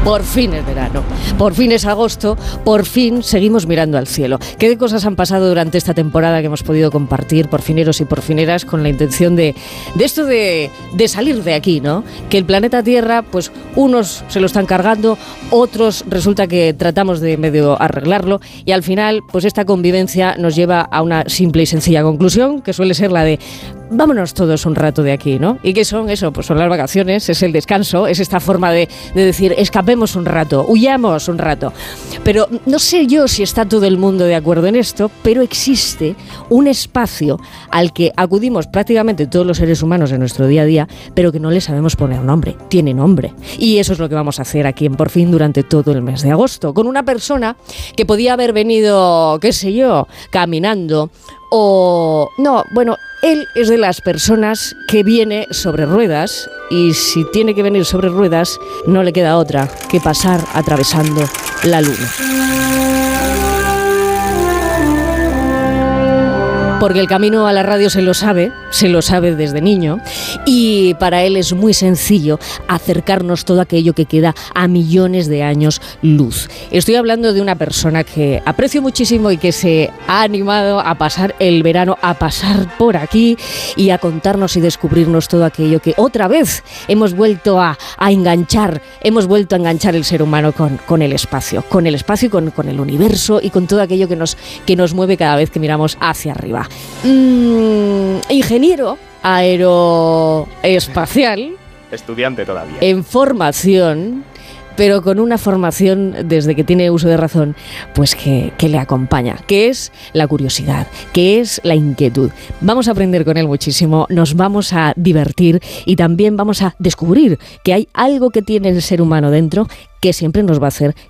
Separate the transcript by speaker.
Speaker 1: Por fin es verano, por fin es agosto, por fin seguimos mirando al cielo. ¿Qué cosas han pasado durante esta temporada que hemos podido compartir, porfineros y porfineras, con la intención de esto de salir de aquí, ¿no? Que el planeta Tierra, pues unos se lo están cargando, otros resulta que tratamos de medio arreglarlo y al final, pues esta convivencia nos lleva a una simple y sencilla conclusión, que suele ser la de vámonos todos un rato de aquí, ¿no? ¿Y qué son eso? Pues son las vacaciones, es el descanso, es esta forma de decir escapemos un rato, huyamos un rato. Pero no sé yo si está todo el mundo de acuerdo en esto, pero existe un espacio al que acudimos prácticamente todos los seres humanos en nuestro día a día, pero que no le sabemos poner nombre. Tiene nombre. Y eso es lo que vamos a hacer aquí en Por Fin durante todo el mes de agosto, con una persona que podía haber venido, qué sé yo, caminando o... No, bueno, él es de las personas que viene sobre ruedas y si tiene que venir sobre ruedas no le queda otra que pasar atravesando la luna. Porque el camino a la radio se lo sabe desde niño y para él es muy sencillo acercarnos todo aquello que queda a millones de años luz. Estoy hablando de una persona que aprecio muchísimo y que se ha animado a pasar el verano, a pasar por aquí y a contarnos y descubrirnos todo aquello que otra vez hemos vuelto a enganchar el ser humano con el espacio y con el universo y con todo aquello que nos mueve cada vez que miramos hacia arriba. Ingeniero aeroespacial,
Speaker 2: estudiante todavía,
Speaker 1: en formación, pero con una formación desde que tiene uso de razón, pues que le acompaña, que es la curiosidad, que es la inquietud. Vamos a aprender con él muchísimo, nos vamos a divertir y también vamos a descubrir que hay algo que tiene el ser humano dentro que siempre nos va a hacer